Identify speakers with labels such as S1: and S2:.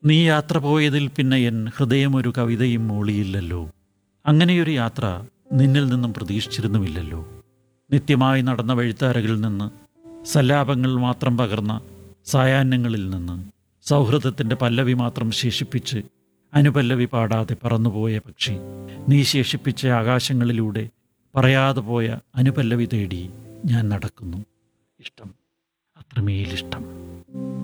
S1: നീ യാത്ര പോയതിൽ പിന്നെ എൻ ഹൃദയമൊരു കവിതയും മൂളിയില്ലല്ലോ. അങ്ങനെയൊരു യാത്ര നിന്നിൽ നിന്നും പ്രതീക്ഷിച്ചിരുന്നുമില്ലല്ലോ. നിത്യമായി നടന്ന വഴിത്താരകളിൽ നിന്ന്, സല്ലാപങ്ങൾ മാത്രം പകർന്ന സായാഹ്നങ്ങളിൽ നിന്ന്, സൗഹൃദത്തിൻ്റെ പല്ലവി മാത്രം ശേഷിപ്പിച്ച് അനുപല്ലവി പാടാതെ പറന്നുപോയ പക്ഷി, നീ ശേഷിപ്പിച്ച ആകാശങ്ങളിലൂടെ പറയാതെ പോയ അനുപല്ലവി തേടി ഞാൻ നടക്കുന്നു. ഇഷ്ടം, അത്രമേലിഷ്ടം.